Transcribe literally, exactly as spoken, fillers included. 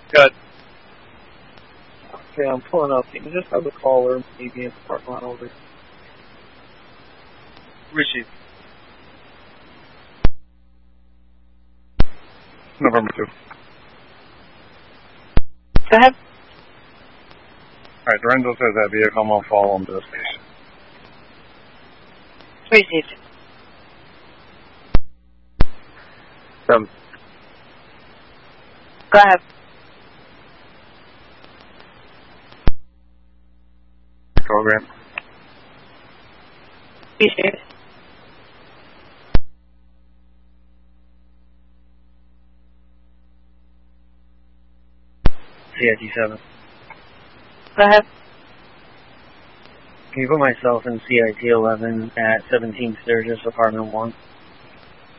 Good. Okay, I'm pulling up. Can you just have the caller maybe in the parking lot over? Receive. November two. Go ahead. Alright, Lorenzo says that vehicle will follow him to the station. Received. Seven. Go ahead. Program. Received. C I T seven. Go ahead. Can you put myself in C I T eleven at seventeen Sturgis, apartment one?